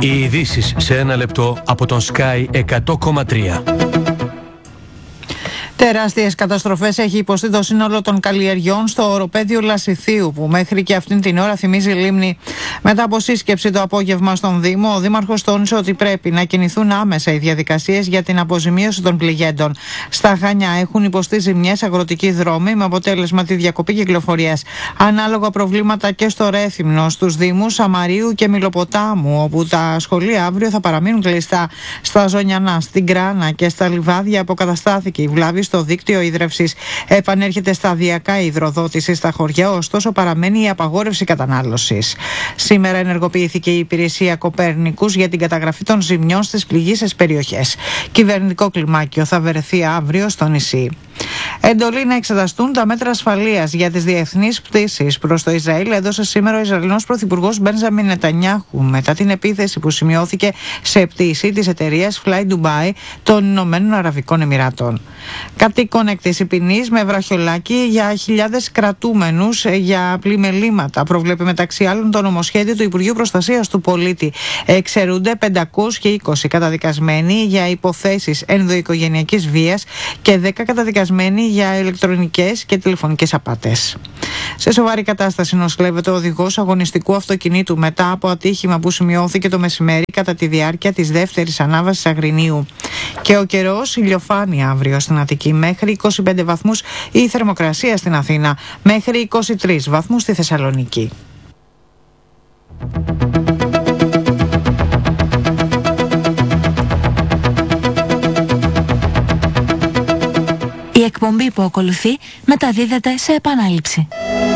Οι ειδήσεις σε ένα λεπτό από τον Sky 100,3. Τεράστιες καταστροφές έχει υποστεί το σύνολο των καλλιεργειών στο οροπέδιο Λασιθίου, που μέχρι και αυτήν την ώρα θυμίζει λίμνη. Μετά από σύσκεψη το απόγευμα στον Δήμο, ο Δήμαρχος τόνισε ότι πρέπει να κινηθούν άμεσα οι διαδικασίες για την αποζημίωση των πληγέντων. Στα Χανιά έχουν υποστεί ζημιές αγροτικοί δρόμοι, με αποτέλεσμα τη διακοπή κυκλοφορίας. Ανάλογα προβλήματα και στο Ρέθυμνο, στους Δήμους Σαμαρίου και Μιλοποτάμου, όπου τα σχολεία αύριο θα παραμείνουν κλειστά. Στα Ζωνιανά, στην Κράνα και στα Λιβάδια αποκαταστάθηκε η βλάβη στο δίκτυο ίδρευσης. Επανέρχεται σταδιακά η υδροδότηση στα χωριά, ωστόσο παραμένει η απαγόρευση κατανάλωσης. Σήμερα ενεργοποιήθηκε η υπηρεσία Κοπέρνικους για την καταγραφή των ζημιών στις πληγείσες περιοχές. Κυβερνητικό κλιμάκιο θα βρεθεί αύριο στο νησί. Εντολή να εξεταστούν τα μέτρα ασφαλείας για τις διεθνείς πτήσεις προς το Ισραήλ έδωσε σήμερα ο Ισραηλινός Πρωθυπουργός Μπένζαμιν Νετανιάχου, μετά την επίθεση που σημειώθηκε σε πτήση της εταιρείας Fly Dubai των Ηνωμένων Αραβικών Εμιράτων. Κατοίκον εκτίσει ποινής με βραχιολάκι για χιλιάδες κρατούμενους για πλημελήματα. Προβλέπει μεταξύ άλλων το νομοσχέδιο του Υπουργείου Προστασίας του Πολίτη. Εξαιρούνται 520 καταδικασμένοι για υποθέσεις ενδοοικογενειακής βίας και 10 καταδικασμένοι για ηλεκτρονικές και τηλεφωνικές απάτες. Σε σοβαρή κατάσταση νοσηλεύεται ο οδηγός αγωνιστικού αυτοκινήτου μετά από ατύχημα που σημειώθηκε το μεσημέρι κατά τη διάρκεια της δεύτερης ανάβασης Αγρινίου. Και ο καιρός, ηλιοφάνεια αύριο στην Αττική, μέχρι 25 βαθμούς η θερμοκρασία στην Αθήνα, μέχρι 23 βαθμούς στη Θεσσαλονίκη. Η εκπομπή που ακολουθεί μεταδίδεται σε επανάληψη.